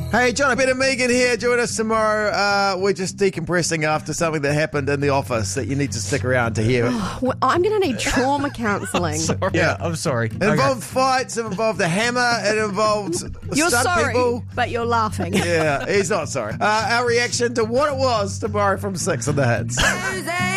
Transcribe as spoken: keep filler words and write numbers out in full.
Hey, Jonathan and Megan here. Join us tomorrow. Uh, we're just decompressing after something that happened in the office that you need to stick around to hear. Well, I'm going to need trauma counselling. Sorry, Yeah. I'm sorry. It involved fights, it involved a hammer, it involved You're stunt sorry, people. but you're laughing. Yeah, he's not sorry. Uh, our reaction to what it was tomorrow from six on the Hits.